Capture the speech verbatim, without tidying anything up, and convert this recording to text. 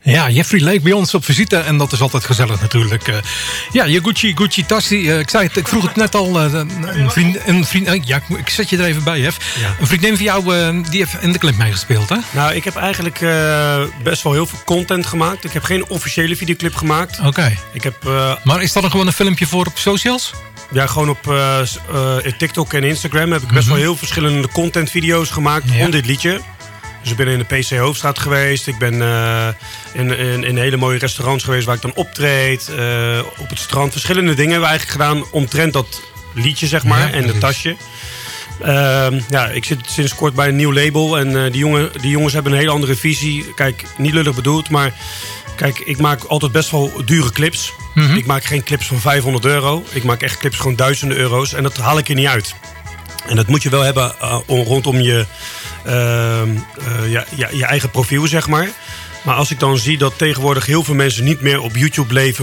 Ja, Jeffrey Lake bij ons op visite en dat is altijd gezellig natuurlijk. Uh, ja, je Gucci, Gucci tas, uh, ik zei het, ik vroeg het net al. Uh, een vriend, een vriend, uh, ja, ik zet je er even bij, Jeff. Ja. Een vriendin van jou, uh, die heeft in de clip meegespeeld, hè? Nou, ik heb eigenlijk uh, best wel heel veel content gemaakt. Ik heb geen officiële videoclip gemaakt. Oké. Okay. Ik heb. Uh, maar is dat dan gewoon een filmpje voor op socials? Ja, gewoon op uh, uh, TikTok en Instagram heb ik best mm-hmm. wel heel verschillende contentvideo's gemaakt ja. om dit liedje. Dus ik ben in de P C Hoofdstraat geweest. Ik ben uh, in, in, in hele mooie restaurants geweest waar ik dan optreed. Uh, op het strand. Verschillende dingen hebben we eigenlijk gedaan omtrent dat liedje, zeg maar. Ja, en het tasje. Uh, ja, ik zit sinds kort bij een nieuw label. En uh, die, jongen, die jongens hebben een hele andere visie. Kijk, niet lullig bedoeld, maar... Kijk, ik maak altijd best wel dure clips. Mm-hmm. Ik maak geen clips van vijfhonderd euro. Ik maak echt clips gewoon duizenden euro's. En dat haal ik er niet uit. En dat moet je wel hebben uh, rondom je, uh, uh, ja, ja, je eigen profiel, zeg maar. Maar als ik dan zie dat tegenwoordig heel veel mensen niet meer op YouTube leven...